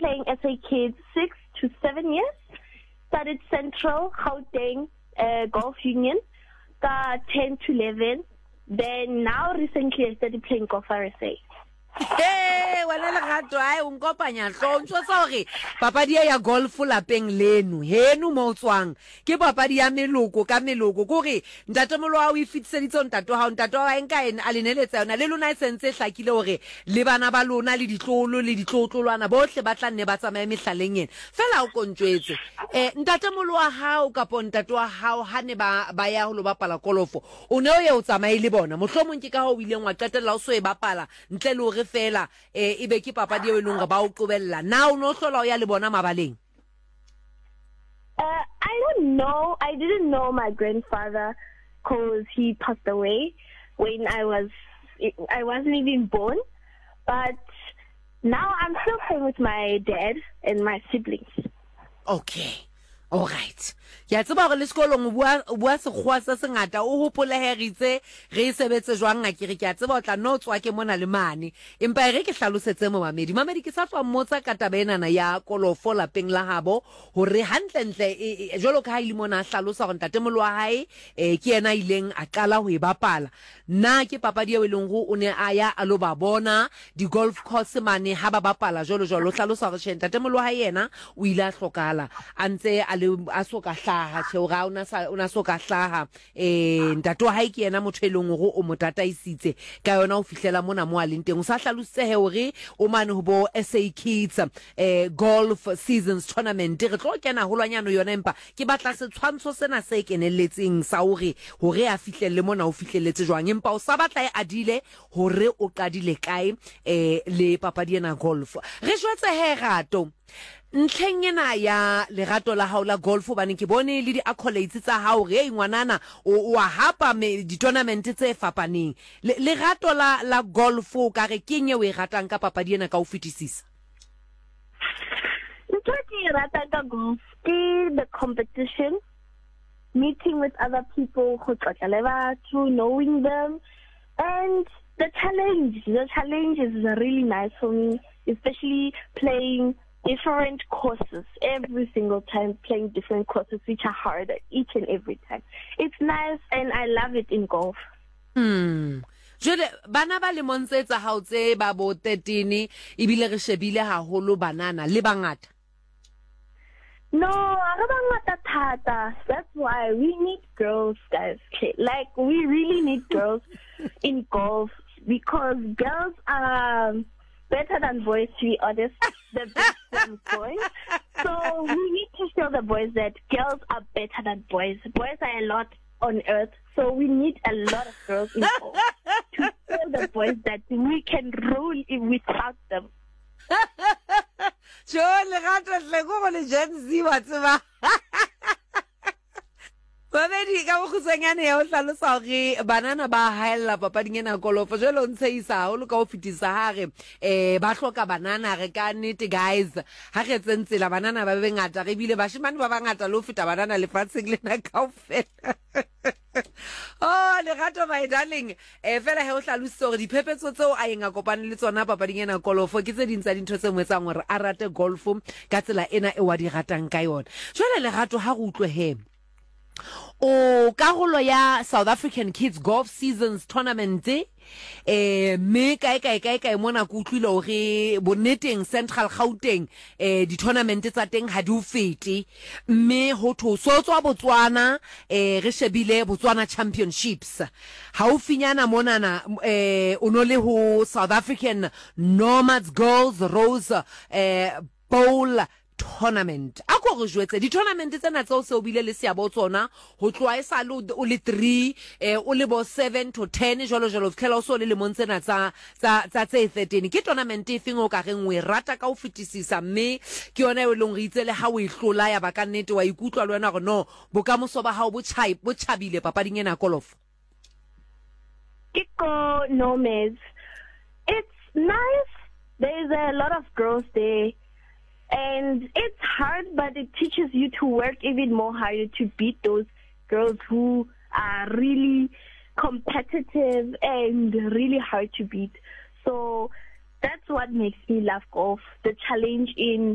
playing SA Kids 6 to 7 years. Started Central, Gauteng, Golf Union, 10 to 11. Then now recently I started playing Golf RSA. Hey, wala Lerato ai o nkopanya hlontsho tsa hore papadi ya golf lapeng lenu henu mo tswang ke papadi ya meloko ka meloko kore ntatemolo wa o ifitiseditse ntato ha ntato wa enka ene a leneletsa yona le lona sentse hlakile hore le bana ba lona le ditlolo le ditlotlolwana bohle ba tla nne ba tsamaya mehlaleng ena fela o kontswetse ntatemolo wa hao kapo ntato wa hao ha ne ba ya ho lo bapala golofo o ne o ye o tsamaye le bona mohlomong ke ka ho ile ngwa qetella o so e bapala ntle le hore fela ibe ke papadi e leng ba o qobella now no hlola o ya le bona mabaleng. I don't know. I didn't know my grandfather because he passed away when I wasn't even born. But now I'm still playing with my dad and my siblings. Okay. All right. Ya tseba gore le sekolong o bua sekgwa se sengata o hopoleheritse re sebetse jwang ngakere ke a tseba o tla no tswa ke mona le mane empa re ke hlalosetse mo mamedi ke sa tswa mmotsa ka tabenana ya kolofo lapeng la habo hore hantlentle jolo ka ile mona hlalosa gore ntatemolo wa hae ke yena ileng a qala ho e bapala na ke papadi e leng go o ne a ya a lo ba bona di golf course mane ha ba bapala jolo hlalosa gore ntatemolo wa hae yena o ile a hlokala antse a soka hlaha tshega una soka hlaha ntato hae ke yena motho eleng go o motataisitse ka yona o fihlela mona mo a leng teng o sa hlalose hore o mane ho bo SA Kids golf seasons tournament re tlo kena holwanyano yona empa ke batla se tshwantsho sena se kenelletseng sa hore a fihlelle mona o fihlelletse jwang empa o sa batla e adile hore o qadile kae le papadi ena golf re jwetse Rato ntlheng ena ya lerato la hao la golf bane ke bone le di accolades tsa hao re ngwanana o a hapa di tournament tse fapaneng lerato la golf ka re ke nye o e ratang ka papadi ena ka o fetisisa ke ratang ka golf ke the competition, meeting with other people, go tlotla le batho, knowing them, and the challenge is really nice for me, especially playing different courses every single time, playing different courses which are harder each and every time. It's nice and I love it in golf. Jole bana ba le montsetsa ha o tse ba bo 13 ibile re shebile haholo banana le bangata. No, ara bangata thata. That's why we need girls, guys. Like we really need girls in golf because girls are better than boys, to be honest. The best than boys. So we need to show the boys that girls are better than boys. Boys are a lot on earth, so we need a lot of girls involved to show the boys that we can rule without them. Jole gato le go le Gen Z wa tseba. Babedi ka go tsengane ya o hlalosa hore banana ba haella papading ena golofo jelo ntseisa o lo ka o fitisa hare ba hloka banana re ka nnete guys ha re tsentsela banana ba bengata re bile bashimane ba bangata lo fita banana le fatseng lena kaofela. Oh Lerato my darling fela he o hlalose hore diphephetso tseo a enga kopane le tsona papading ena golofo ke tse ding tsa dintho tse moetsang hore a rate golf ka tsela ena e wa di ratang ka yona jwale Lerato ha go utlwe he o karolo ya South African Kids Golf Seasons Tournament me kae mona ku utlwile hore bonneteng Central Gauteng di tournament tsa teng ha di o fete mme ho tho so tswa Botswana re shebile Botswana Championships ha o finyana monana o no le ho South African Nomads Girls Rose Bowl tournament ako go jwetse di tournament tsena tse o se o bile le seabo tsona ho tloa e sa le o le 3 o le bo 7 to 10 jolo fkhela o so le montsena tsa tse 13 ke tournament e feng o ka reng o e rata ka o fetisisa mme ke yona e leng re itse le ha o e hlola ya ba ka nnete wa ikutlwa le wena go no bokamoso ba ha o bo chabile papading ena golf ke ko Nomads. It's nice, there's a lot of girls there. And it's hard, but it teaches you to work even more harder to beat those girls who are really competitive and really hard to beat. So that's what makes me love golf, the challenge in